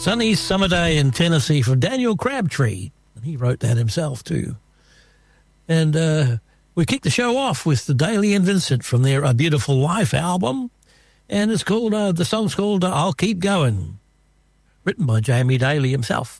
Sunny Summer Day in Tennessee from Daniel Crabtree. And he wrote that himself too. And we kicked the show off with the Daly and Vincent from their A Beautiful Life album. And it's called, the song's called I'll Keep Going, written by Jamie Daly himself.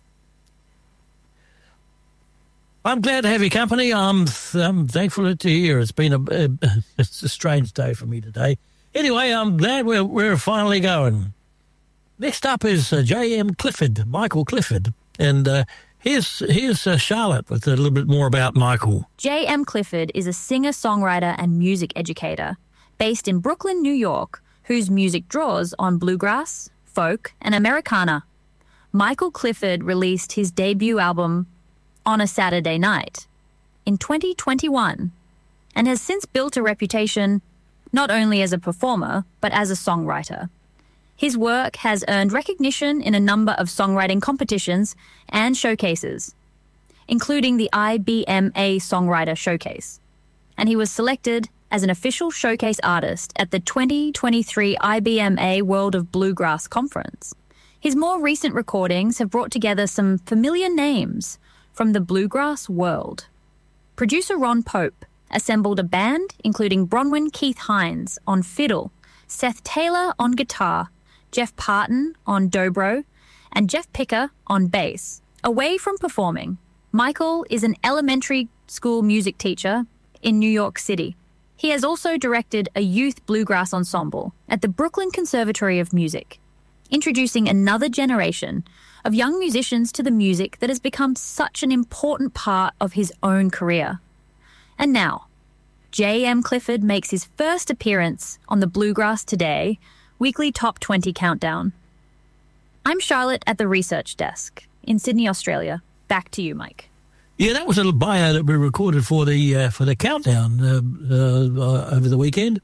I'm glad to have your company. I'm thankful to hear. It's been it's a strange day for me today. Anyway, I'm glad we're finally going. Next up is J.M. Clifford, Michael Clifford. And here's Charlotte with a little bit more about Michael. J.M. Clifford is a singer-songwriter and music educator based in Brooklyn, New York, whose music draws on bluegrass, folk, and Americana. Michael Clifford released his debut album, On a Saturday Night, in 2021, and has since built a reputation not only as a performer, but as a songwriter. His work has earned recognition in a number of songwriting competitions and showcases, including the IBMA Songwriter Showcase, and he was selected as an official showcase artist at the 2023 IBMA World of Bluegrass Conference. His more recent recordings have brought together some familiar names from the bluegrass world. Producer Ron Pope assembled a band including Bronwyn Keith Hines on fiddle, Seth Taylor on guitar, Jeff Parton on dobro, and Jeff Picker on bass. Away from performing, Michael is an elementary school music teacher in New York City. He has also directed a youth bluegrass ensemble at the Brooklyn Conservatory of Music, introducing another generation of young musicians to the music that has become such an important part of his own career. And now, J.M. Clifford makes his first appearance on the Bluegrass Today Weekly Top 20 Countdown. I'm Charlotte at the research desk in Sydney, Australia. Back to you, Mike. Yeah, that was a little bio that we recorded for the countdown over the weekend.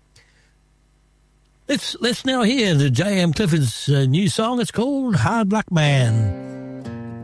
Let's now hear the J.M. Clifford's new song. It's called Hard Luck Man.